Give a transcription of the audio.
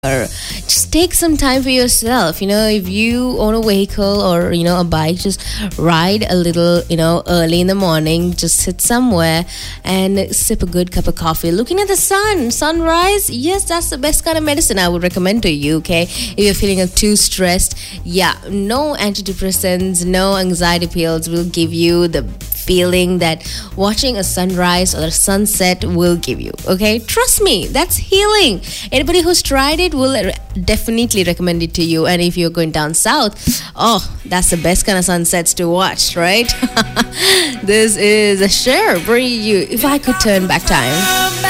Just take some time for yourself. If you own a vehicle or a bike, just ride a little, early in the morning. Just sit somewhere and sip a good cup of coffee, looking at the sunrise. Yes, that's the best kind of medicine I would recommend to you. Okay, if you're feeling too stressed, no antidepressants, no anxiety pills will give you the feeling that watching a sunrise or a sunset will give you. Okay, trust me, that's healing. Anybody who's tried it will definitely recommend it to you. And if you're going down south, that's the best kind of sunsets to watch, right? This is a share bringing you If I Could Turn Back Time.